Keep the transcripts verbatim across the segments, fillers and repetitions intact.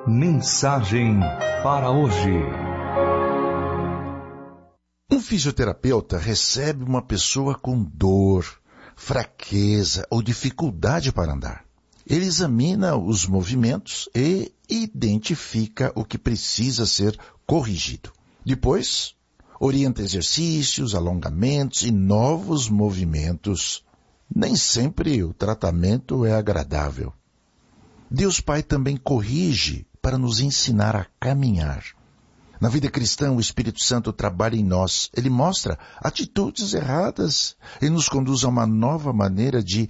Mensagem para hoje. Um fisioterapeuta recebe uma pessoa com dor, fraqueza ou dificuldade para andar. Ele examina os movimentos e identifica o que precisa ser corrigido. Depois, orienta exercícios, alongamentos e novos movimentos. Nem sempre o tratamento é agradável. Deus Pai também corrige para nos ensinar a caminhar. Na vida cristã, o Espírito Santo trabalha em nós. Ele mostra atitudes erradas e nos conduz a uma nova maneira de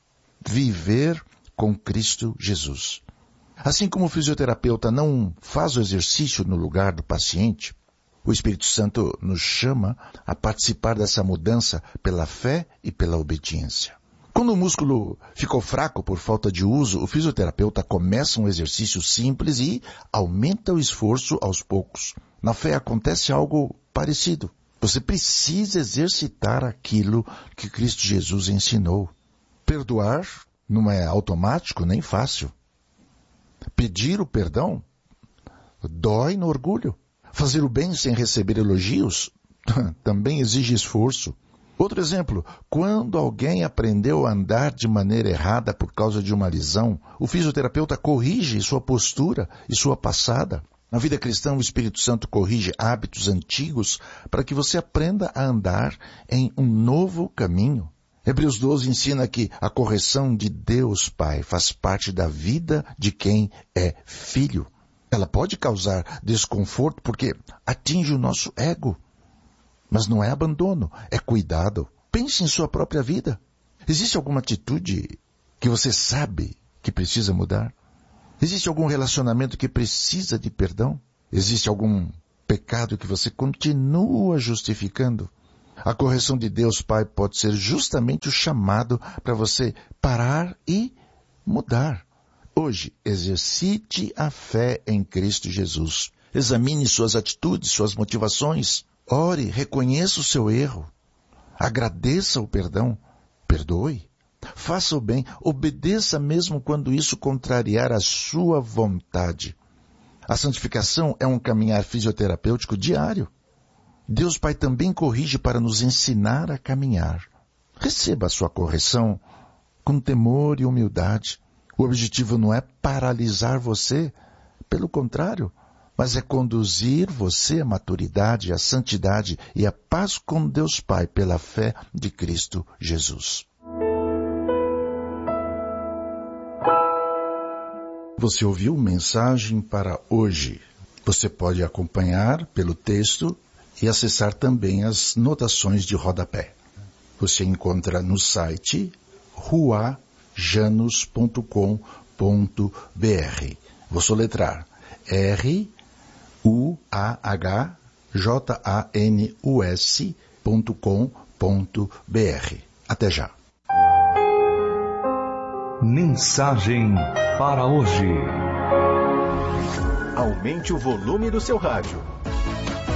viver com Cristo Jesus. Assim como o fisioterapeuta não faz o exercício no lugar do paciente, o Espírito Santo nos chama a participar dessa mudança pela fé e pela obediência. Quando o músculo ficou fraco por falta de uso, o fisioterapeuta começa um exercício simples e aumenta o esforço aos poucos. Na fé acontece algo parecido. Você precisa exercitar aquilo que Cristo Jesus ensinou. Perdoar não é automático nem fácil. Pedir o perdão dói no orgulho. Fazer o bem sem receber elogios também exige esforço. Outro exemplo, quando alguém aprendeu a andar de maneira errada por causa de uma lesão, o fisioterapeuta corrige sua postura e sua passada. Na vida cristã, o Espírito Santo corrige hábitos antigos para que você aprenda a andar em um novo caminho. Hebreus doze ensina que a correção de Deus Pai faz parte da vida de quem é filho. Ela pode causar desconforto porque atinge o nosso ego. Mas não é abandono, é cuidado. Pense em sua própria vida. Existe alguma atitude que você sabe que precisa mudar? Existe algum relacionamento que precisa de perdão? Existe algum pecado que você continua justificando? A correção de Deus Pai pode ser justamente o chamado para você parar e mudar. Hoje, exercite a fé em Cristo Jesus. Examine suas atitudes, suas motivações. Ore, reconheça o seu erro. Agradeça o perdão. Perdoe. Faça o bem. Obedeça mesmo quando isso contrariar a sua vontade. A santificação é um caminhar fisioterapêutico diário. Deus Pai também corrige para nos ensinar a caminhar. Receba a sua correção com temor e humildade. O objetivo não é paralisar você. Pelo contrário, mas é conduzir você à maturidade, à santidade e à paz com Deus Pai pela fé de Cristo Jesus. Você ouviu Mensagem para hoje. Você pode acompanhar pelo texto e acessar também as notações de rodapé. Você encontra no site rua janus ponto com ponto b r. Vou soletrar R U A H J A N U S ponto com ponto b r. Até já. Mensagem para hoje. Aumente o volume do seu rádio.